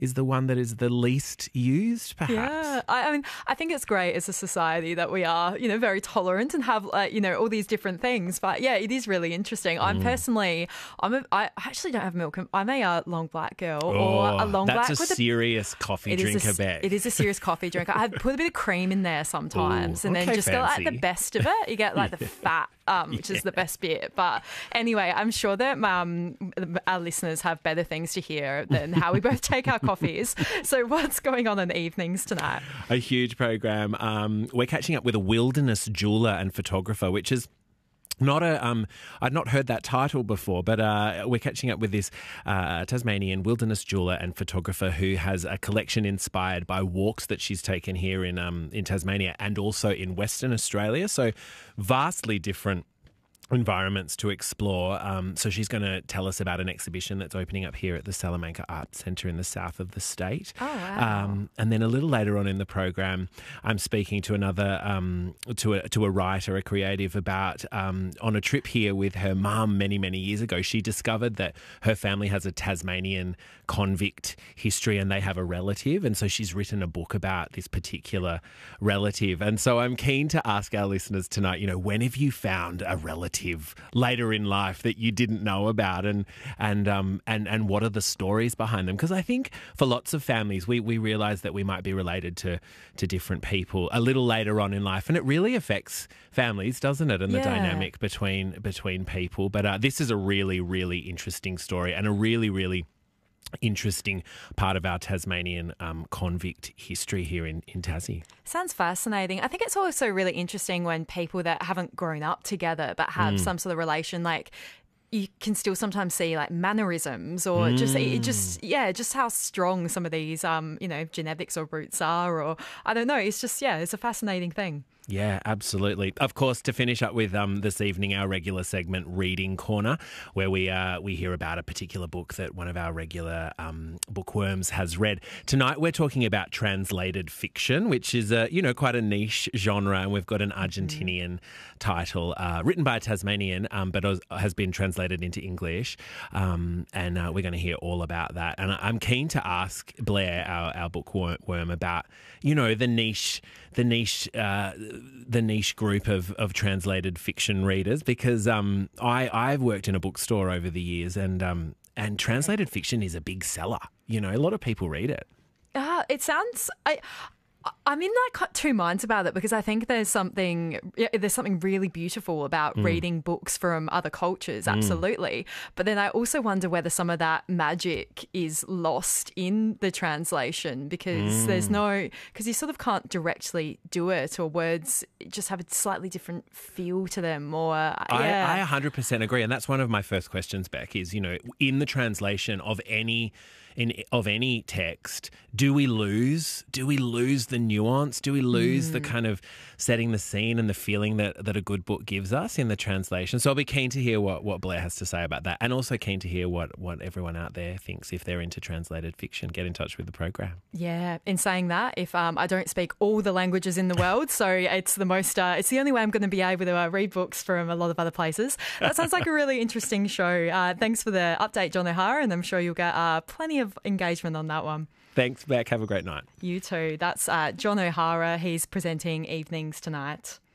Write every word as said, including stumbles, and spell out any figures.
is the one that is the least used, perhaps. Yeah, I, I mean, I think it's great as a society that we are, you know, very tolerant and have, uh, you know, all these different things. But yeah, it is really interesting. I'm Mm. personally, I'm a, I actually don't have milk. I'm a uh, long black girl Oh, or a long that's black a with a serious coffee It is drinker, a, Beck. It is a serious coffee drinker. I put a bit of cream in there sometimes, Ooh, and then okay, just get like the fancy. best of it. You get like the fat, um, which is the best bit. But anyway, I'm sure that um, our listeners have better things to hear than how we both take our coffees. So what's going on in the evenings tonight? A huge program. Um, we're catching up with a wilderness jeweler and photographer, which is not a, um, I'd not heard that title before, but uh, we're catching up with this uh, Tasmanian wilderness jeweler and photographer who has a collection inspired by walks that she's taken here in um, in Tasmania and also in Western Australia. So vastly different environments to explore. Um, so she's going to tell us about an exhibition that's opening up here at the Salamanca Arts Centre in the south of the state. Oh, wow. Um, and then a little later on in the program, I'm speaking to another, um, to a to a writer, a creative, about um, on a trip here with her mum many, many years ago. She discovered that her family has a Tasmanian convict history and they have a relative. And so she's written a book about this particular relative. And so I'm keen to ask our listeners tonight, you know, when have you found a relative later in life that you didn't know about, and and um and and what are the stories behind them? Because I think for lots of families, we we realise that we might be related to to different people a little later on in life, and it really affects families, doesn't it? And the Yeah. dynamic between between people. But uh, this is a really really interesting story and a really really interesting part of our Tasmanian um, convict history here in, in Tassie. Sounds fascinating. I think it's also really interesting when people that haven't grown up together but have Mm. some sort of relation, like you can still sometimes see like mannerisms or just it just yeah just how strong some of these um you know genetics or roots are, or I don't know, it's just yeah it's a fascinating thing. Yeah, absolutely. Of course, to finish up with um, this evening, our regular segment, Reading Corner, where we uh, we hear about a particular book that one of our regular um, bookworms has read. Tonight, we're talking about translated fiction, which is a, you know, quite a niche genre, and we've got an Argentinian mm-hmm. title uh, written by a Tasmanian, um, but has been translated into English, um, and uh, we're going to hear all about that. And I'm keen to ask Blair, our, our bookworm, about, you know, the niche, the niche. Uh, the niche group of, of translated fiction readers, because um, I, I've worked in a bookstore over the years, and um, and translated fiction is a big seller. You know, a lot of people read it. Uh, it sounds... I, I'm in like two minds about it, because I think there's something yeah, there's something really beautiful about mm. reading books from other cultures, absolutely. Mm. But then I also wonder whether some of that magic is lost in the translation, because mm. there's no because you sort of can't directly do it, or words just have a slightly different feel to them. Or yeah. I, I one hundred percent agree, and that's one of my first questions, Beck. Is, you know, in the translation of any. In, of any text, do we lose? Do we lose the nuance? Do we lose mm. the kind of setting the scene and the feeling that, that a good book gives us in the translation? So I'll be keen to hear what, what Blair has to say about that, and also keen to hear what, what everyone out there thinks if they're into translated fiction. Get in touch with the program. Yeah, in saying that, if um, I don't speak all the languages in the world, so it's the most, uh, it's the only way I'm going to be able to uh, read books from a lot of other places. That sounds like a really interesting show. Uh, thanks for the update, John O'Hara, and I'm sure you'll get uh, plenty of engagement on that one. Thanks, Beck. Have a great night. You too. That's uh, John O'Hara. He's presenting Evenings tonight.